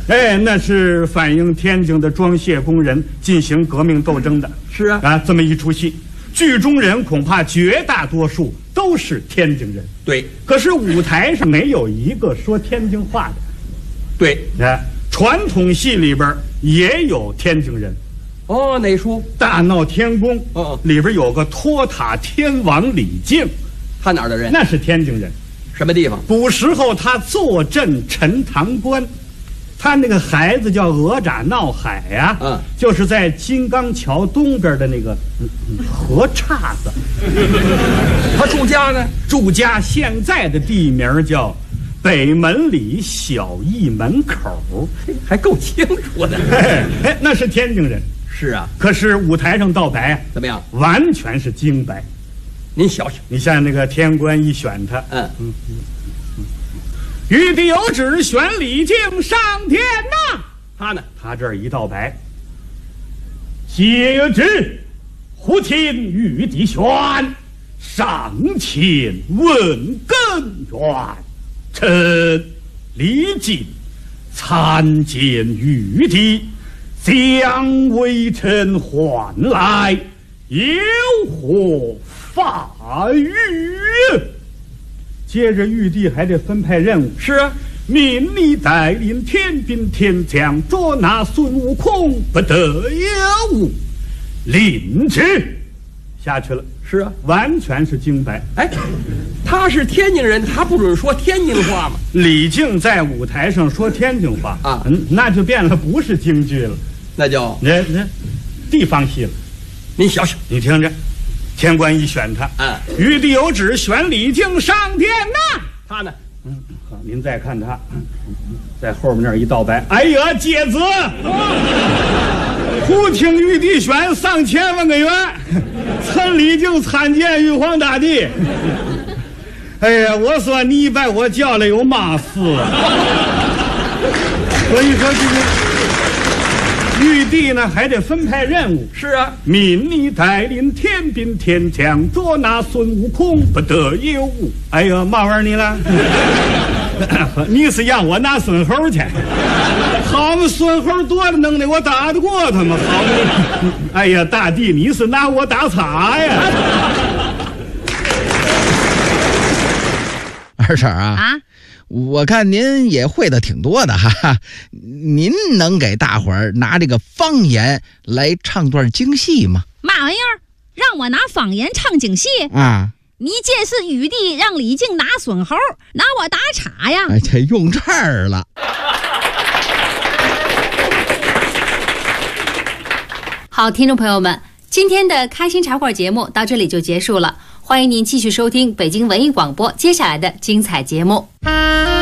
哎，那是反映天津的装卸工人进行革命斗争的。 是啊， 这么一出戏，剧中人恐怕绝大多数都是天津人。 对， 可是舞台上没有一个说天津话的。 对， 传统戏里边也有天津人。 哦，哪出？ 大闹天宫。里边有个托塔天王李靖， 他哪儿的人？ 那是天津人。 什么地方？ 古时候他坐镇陈塘关，他那个孩子叫鹅爪闹海呀，就是在金刚桥东边的那个河岔子。 他住家呢？ 住家现在的地名叫北门里小驿门口， 还够清楚的。 哎，那是天津人。 是啊， 可是舞台上道白怎么样？完全是京白。 您想想， 你像那个天官一选他，玉帝有旨选李靖上天呐。 他呢？ 他这儿一道白，接旨忽听玉帝选上前问根源，臣李靖参见玉帝，将微臣唤来，有何法谕？接着玉帝还得分派任务。 是啊， 命你带领天兵天将捉拿孙悟空，不得有误。领旨下去了。 是啊， 完全是京白。 哎，他是天津人，他不准说天津话吗？ 李靖在舞台上说天津话啊， 那就变了，不是京剧了， 那叫那地方戏了。 您想想， 你听着，天官一选他，玉帝有旨选李靖上天呐。 他呢？ 好，您再看他，在后面那儿一道白，哎呀，接子，忽听玉帝选上千万个元，趁李靖参见玉皇大帝。哎呀，我说你把我叫来有嘛事？所以说这个玉帝呢还得分派任务。 是啊， 命你带领天兵天将捉拿孙悟空，不得有误。哎呀，嘛玩意儿你了？你是让我拿孙猴去？好嘛，孙猴多了能耐，我打得过他吗？好嘛，哎呀，大帝，你是拿我打岔呀？ 二婶啊，我看您也会的挺多的哈，您能给大伙儿拿这个方言来唱段京戏吗？ 嘛玩意儿？让我拿方言唱京戏啊？ 你这是玉帝让李靖拿孙猴，拿我打岔呀？ 哎，这用这儿了。 好，听众朋友们，今天的开心茶馆节目到这里就结束了，欢迎您继续收听北京文艺广播接下来的精彩节目。